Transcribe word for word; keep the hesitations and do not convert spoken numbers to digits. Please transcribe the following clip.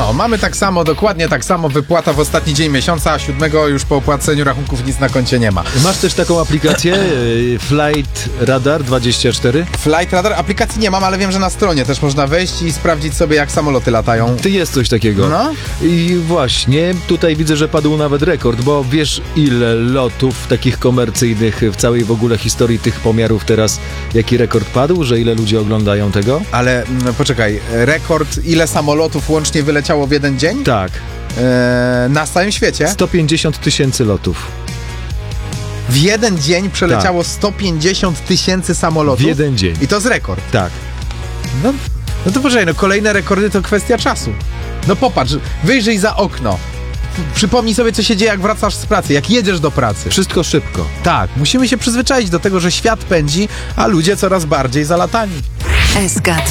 No, mamy tak samo, dokładnie tak samo, wypłata w ostatni dzień miesiąca, a siódmego już po opłaceniu rachunków nic na koncie nie ma. Masz też taką aplikację y, Flight Radar dwadzieścia cztery? Flight Radar, aplikacji nie mam, ale wiem, że na stronie też można wejść i sprawdzić sobie, jak samoloty latają. Ty jest coś takiego. No. I właśnie, tutaj widzę, że padł nawet rekord, bo wiesz, ile lotów takich komercyjnych w całej w ogóle historii tych pomiarów teraz, jaki rekord padł, że ile ludzi oglądają tego? Ale mm, poczekaj, rekord, ile samolotów łącznie wyleciało w jeden dzień? Tak. Eee, na całym świecie? sto pięćdziesiąt tysięcy lotów. W jeden dzień przeleciało sto pięćdziesiąt tysięcy samolotów? W jeden dzień. I to jest rekord. Tak. No, no to poczekaj, no kolejne rekordy to kwestia czasu. No popatrz, wyjrzyj za okno. Przypomnij sobie, co się dzieje, jak wracasz z pracy, jak jedziesz do pracy. Wszystko szybko. Tak, musimy się przyzwyczaić do tego, że świat pędzi, a ludzie coraz bardziej zalatani. S K